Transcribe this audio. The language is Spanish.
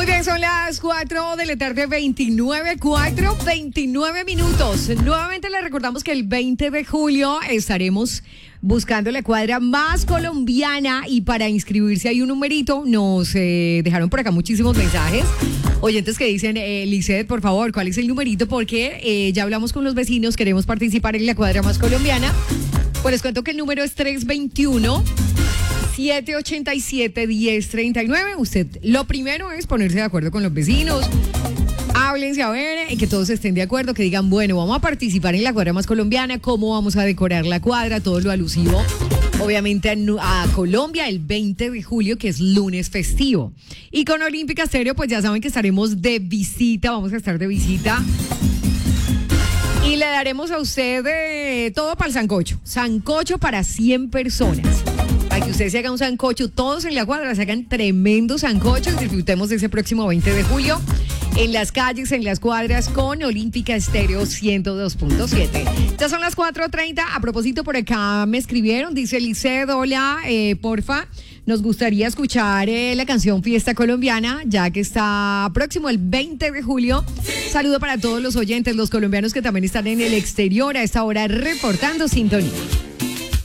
Muy bien, son las 4 de la tarde, 29 minutos. Nuevamente les recordamos que el 20 de julio estaremos buscando la cuadra más colombiana y para inscribirse hay un numerito. Nos dejaron por acá muchísimos mensajes. Oyentes que dicen, Lisset, por favor, ¿cuál es el numerito? Porque ya hablamos con los vecinos, queremos participar en la cuadra más colombiana. Pues les cuento que el número es 321-787-1039. Usted, lo primero es ponerse de acuerdo con los vecinos. Háblense a ver, que todos estén de acuerdo, que digan, bueno, vamos a participar en la cuadra más colombiana, cómo vamos a decorar la cuadra, todo lo alusivo, obviamente a Colombia el 20 de julio, que es lunes festivo. Y con Olímpica Estéreo, pues ya saben que estaremos de visita, vamos a estar de visita. Y le daremos a usted todo para el sancocho. Sancocho para 100 personas. Para que usted se haga un sancocho, todos en la cuadra se hagan tremendos sancochos. Disfrutemos de ese próximo 20 de julio en las calles, en las cuadras con Olímpica Estéreo 102.7. Ya son las 4:30. A propósito, por acá me escribieron, dice Lisset, hola, porfa, nos gustaría escuchar la canción Fiesta Colombiana, ya que está próximo el 20 de julio. Saludo para todos los oyentes, los colombianos que también están en el exterior a esta hora reportando sintonía.